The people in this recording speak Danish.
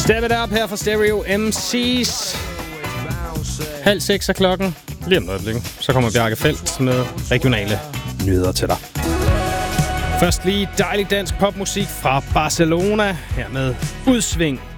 Step it up her fra Stereo MC's. 5:30 er klokken. Lige om et øjeblik. Så kommer Bjarke Feldt med regionale nyheder til dig. Først lige dejlig dansk popmusik fra Barcelona. Her med Udsving.